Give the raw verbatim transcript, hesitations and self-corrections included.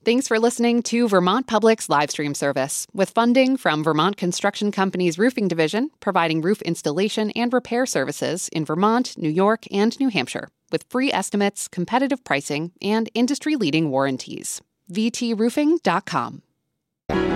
Thanks for listening to Vermont Public's live stream service, with funding from Vermont Construction Company's Roofing Division, providing roof installation and repair services in Vermont, New York, and New Hampshire, with free estimates, competitive pricing, and industry-leading warranties. v t roofing dot com.